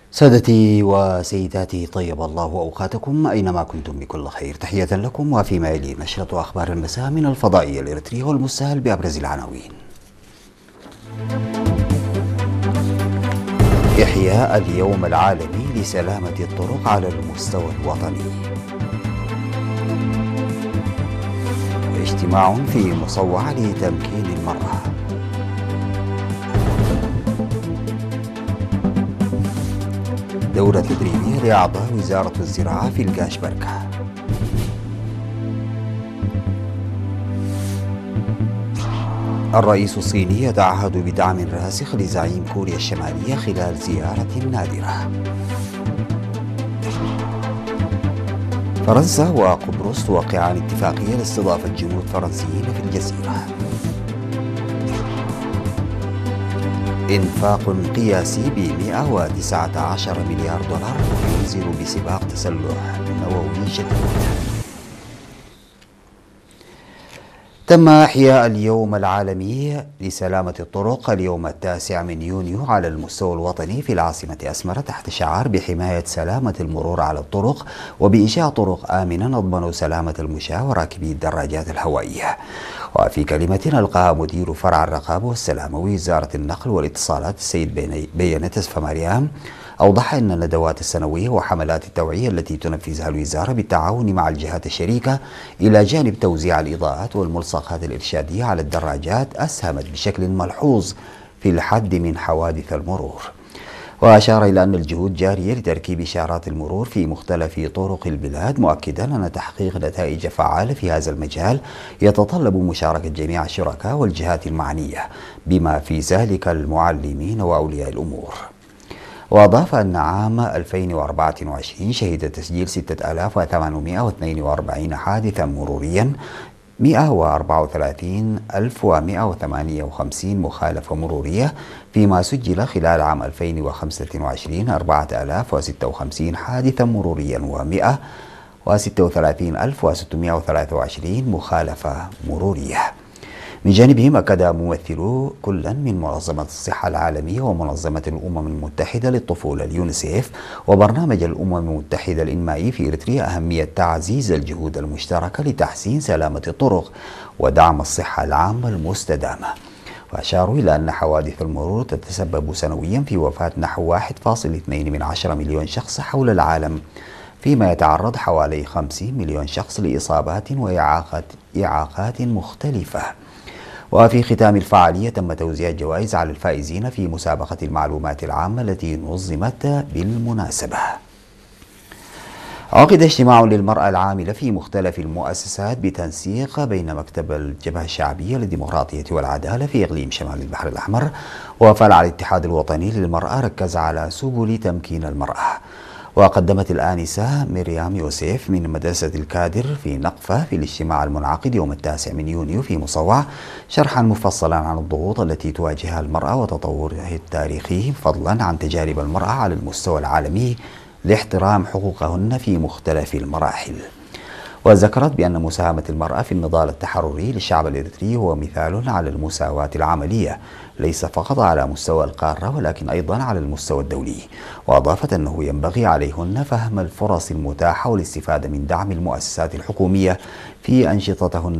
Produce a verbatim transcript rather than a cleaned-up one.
سادتي وسيداتي، طيب الله أوقاتكم أينما كنتم بكل خير. تحية لكم وفيما يلي نشرة أخبار المساء من الفضائي الإريتري والمستهل بأبرز العناوين. إحياء اليوم العالمي لسلامة الطرق على المستوى الوطني. اجتماع في مصوع لتمكين المرأة. دورة تدريبية لأعضاء وزارة الزراعة في القاشبركة. الرئيس الصيني يتعهد بدعم راسخ لزعيم كوريا الشمالية خلال زيارة نادرة. فرنسا وقبرص توقعان اتفاقية لاستضافة جنود فرنسيين في الجزيرة. إنفاق قياسي ب مئة وتسعة عشر مليار دولار ينذر بسباق تسلح نووي جديد. تم إحياء اليوم العالمي لسلامة الطرق اليوم التاسع من يونيو على المستوى الوطني في العاصمة أسمرة تحت شعار بحماية سلامة المرور على الطرق وبإنشاء طرق آمنة نضمن سلامة المشاة وراكبي الدراجات الهوائية. وفي كلمة ألقاها مدير فرع الرقابة والسلامة ووزارة النقل والاتصالات السيد بيانتس فماريام، أوضح أن الندوات السنوية وحملات التوعية التي تنفذها الوزارة بالتعاون مع الجهات الشريكة إلى جانب توزيع الإضاءات والملصقات الإرشادية على الدراجات أسهمت بشكل ملحوظ في الحد من حوادث المرور. وأشار إلى أن الجهود جارية لتركيب إشارات المرور في مختلف طرق البلاد، مؤكدا أن تحقيق نتائج فعالة في هذا المجال يتطلب مشاركة جميع الشركاء والجهات المعنية بما في ذلك المعلمين وأولياء الأمور. وأضاف أن عام ألفين وأربعة وعشرين شهد تسجيل ستة آلاف وثمانمئة واثنين وأربعين حادثا مروريا، مئة وأربعة وثلاثين ألف ومئة وثمانية وخمسين مخالفة مرورية، فيما سجل خلال عام ألفين وخمسة وعشرين أربعة آلاف وستة وخمسين حادثا مروريا ومئة وستة وثلاثين ألف وستمئة وثلاثة وعشرين مخالفة مرورية. من جانبهم أكد ممثلو كل من منظمة الصحة العالمية ومنظمة الأمم المتحدة للطفولة اليونيسيف وبرنامج الأمم المتحدة الإنمائي في إريتريا أهمية تعزيز الجهود المشتركة لتحسين سلامة الطرق ودعم الصحة العامة المستدامة. وأشاروا إلى أن حوادث المرور تتسبب سنويا في وفاة نحو واحد فاصلة اثنين من عشرة مليون شخص حول العالم، فيما يتعرض حوالي خمسين مليون شخص لإصابات وإعاقات إعاقات مختلفة. وفي ختام الفعالية تم توزيع جوائز على الفائزين في مسابقة المعلومات العامة التي نظمت بالمناسبة. عقد اجتماع للمرأة العاملة في مختلف المؤسسات بتنسيق بين مكتب الجبهة الشعبية للديمقراطية والعدالة في إقليم شمال البحر الأحمر وفرع الاتحاد الوطني للمرأة، ركز على سبل تمكين المرأة. وقدمت الآنسة مريم يوسف من مدرسة الكادر في نقفة في الاجتماع المنعقد يوم التاسع من يونيو في مصوع شرحا مفصلا عن الضغوط التي تواجهها المرأة وتطورها التاريخي، فضلا عن تجارب المرأة على المستوى العالمي لاحترام حقوقهن في مختلف المراحل. وذكرت بأن مساهمة المرأة في النضال التحرري للشعب الإريتري هو مثال على المساواة العملية ليس فقط على مستوى القارة ولكن أيضا على المستوى الدولي. وأضافت أنه ينبغي عليهن فهم الفرص المتاحة والاستفادة من دعم المؤسسات الحكومية في أنشطتهن